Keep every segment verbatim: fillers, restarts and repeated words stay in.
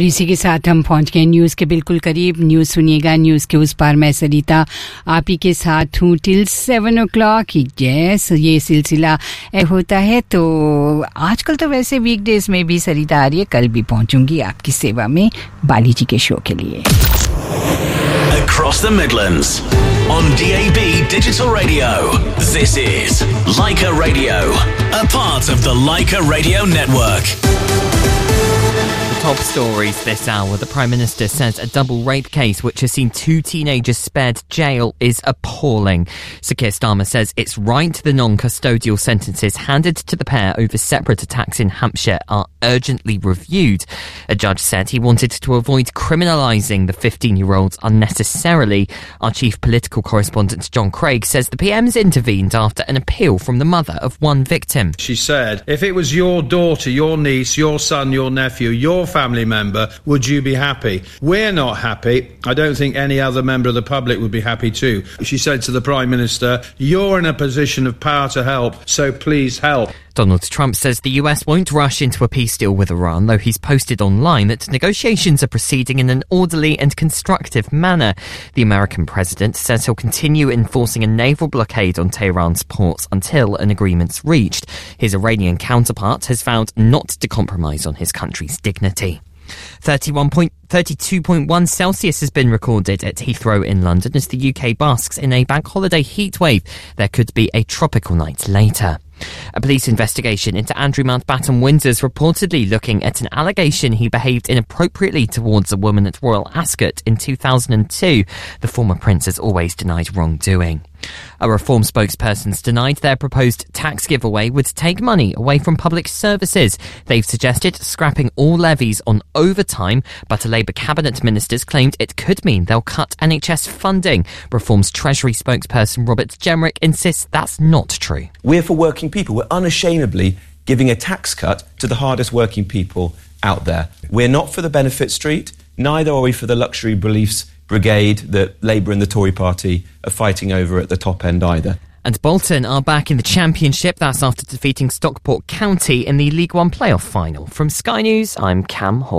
इसी के साथ हम पहुंच गए न्यूज़ के बिल्कुल करीब। न्यूज़ सुनिएगा, न्यूज़ के उस पार। मैं सरिता आप ही के साथ हूँ टिल सेवन ओ क्लॉक। यस, ये सिलसिला होता है। तो आजकल तो वैसे वीकडेज में भी सरिता आ रही है, कल भी पहुंचूंगी आपकी सेवा में बाली जी के शो के लिए। Across the Midlands on D A B Digital Radio. This is Leica Radio, a part of the Leica Radio Network. Top stories this hour. The Prime Minister says a double rape case which has seen two teenagers spared jail is appalling. Sir Keir Starmer says it's right the non-custodial sentences handed to the pair over separate attacks in Hampshire are urgently reviewed. A judge said he wanted to avoid criminalising the fifteen-year-olds unnecessarily. Our chief political correspondent John Craig says the P M's intervened after an appeal from the mother of one victim. She said, if it was your daughter, your niece, your son, your nephew, your family member, would you be happy? We're not happy. I don't think any other member of the public would be happy too. She said to the Prime Minister, you're in a position of power to help, so please help. Donald Trump says the U S won't rush into a peace deal with Iran, though he's posted online that negotiations are proceeding in an orderly and constructive manner. The American president says he'll continue enforcing a naval blockade on Tehran's ports until an agreement's reached. His Iranian counterpart has vowed not to compromise on his country's dignity. thirty-two point one Celsius has been recorded at Heathrow in London as the U K basks in a bank holiday heatwave. There could be a tropical night later. A police investigation into Andrew Mountbatten Windsor's reportedly looking at an allegation he behaved inappropriately towards a woman at Royal Ascot in two thousand two. The former prince has always denied wrongdoing. A Reform spokesperson's denied their proposed tax giveaway would take money away from public services. They've suggested scrapping all levies on overtime, but a Labour cabinet minister's claimed it could mean they'll cut N H S funding. Reform's Treasury spokesperson Robert Jemrick insists that's not true. We're for working people. We're unashamedly giving a tax cut to the hardest working people out there. We're not for the benefit street, neither are we for the luxury beliefs brigade that Labour and the Tory party are fighting over at the top end either. And Bolton are back in the Championship. That's after defeating Stockport County in the League One playoff final. From Sky News, I'm Cam Hall.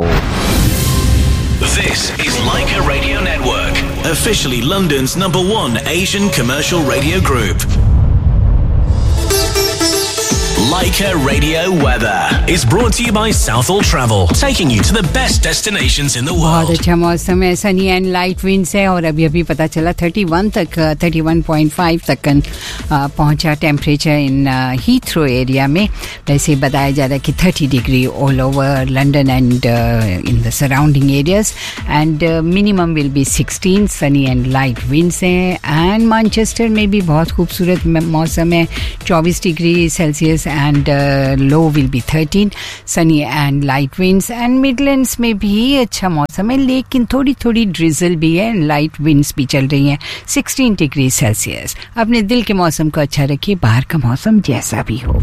This is Leica Radio Network, officially London's number one Asian commercial radio group. Leica Radio Weather is brought to you by Southall Travel, taking you to the best destinations in the world. बहुत अच्छा मौसम है, Sunny and light winds है और अभी अभी पता चला इकतीस तक इकतीस पॉइंट पाँच तक पहुंचा टेम्परेचर इन हीथ्रो एरिया में. वैसे बताया जा रहा है कि तीस degree all over London and in the surrounding areas and minimum will be sixteen. Sunny and light winds हैं एंड मैनचेस्टर में भी बहुत खूबसूरत मौसम है, चौबीस degree Celsius and uh, low will be thirteen. Sunny and light winds and Midlands में भी अच्छा मौसम है, लेकिन थोड़ी थोड़ी drizzle भी है, light winds भी चल रही हैं. sixteen degree Celsius. अपने दिल के मौसम को अच्छा रखिए, बाहर का मौसम जैसा भी हो.